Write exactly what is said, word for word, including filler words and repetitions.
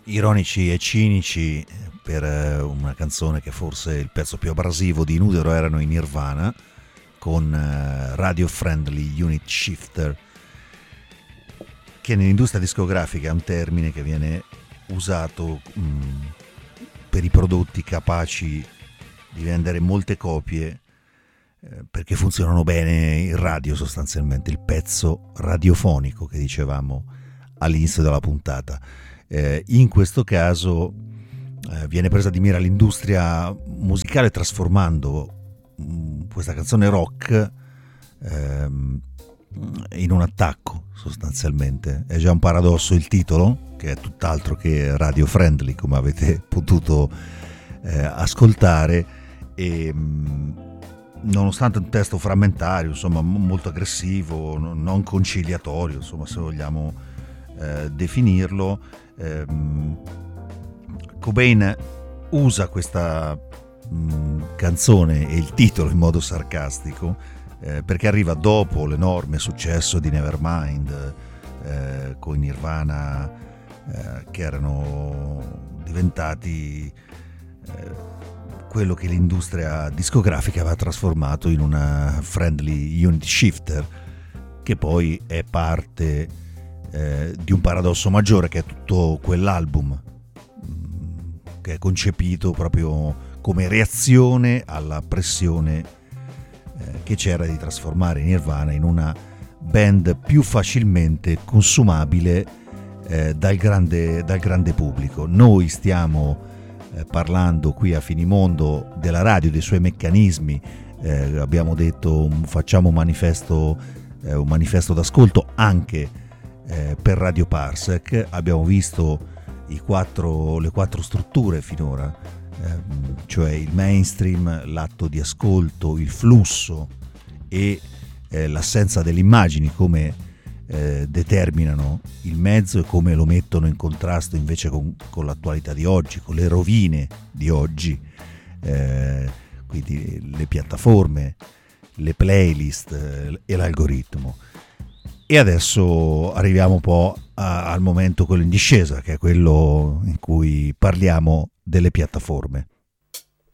ironici e cinici per una canzone che forse il pezzo più abrasivo di Inutero erano i Nirvana con Radio Friendly Unit Shifter, che nell'industria discografica è un termine che viene usato mh, per i prodotti capaci di vendere molte copie eh, perché funzionano bene in radio, sostanzialmente il pezzo radiofonico che dicevamo all'inizio della puntata. Eh, in questo caso eh, viene presa di mira l'industria musicale trasformando mh, questa canzone rock ehm, in un attacco, sostanzialmente. È già un paradosso il titolo, che è tutt'altro che radio friendly, come avete potuto eh, ascoltare, e mh, nonostante un testo frammentario, insomma molto aggressivo, non conciliatorio, insomma, se vogliamo eh, definirlo, ehm, Cobain usa questa mh, canzone e il titolo in modo sarcastico eh, perché arriva dopo l'enorme successo di Nevermind eh, con i Nirvana eh, che erano diventati eh, quello che l'industria discografica aveva trasformato in una friendly unit shifter, che poi è parte eh, di un paradosso maggiore, che è tutto quell'album che è concepito proprio come reazione alla pressione eh, che c'era di trasformare Nirvana in una band più facilmente consumabile eh, dal grande, dal grande pubblico. Noi stiamo eh, parlando qui a Finimondo della radio, dei suoi meccanismi, eh, abbiamo detto facciamo un manifesto, eh, un manifesto d'ascolto anche eh, per Radio Parsec. Abbiamo visto I quattro, le quattro strutture finora, ehm, cioè il mainstream, l'atto di ascolto, il flusso e eh, l'assenza delle immagini, come eh, determinano il mezzo e come lo mettono in contrasto invece con, con l'attualità di oggi, con le rovine di oggi, eh, quindi le piattaforme, le playlist eh, e l'algoritmo. E adesso arriviamo un po' a, al momento quello in discesa, che è quello in cui parliamo delle piattaforme.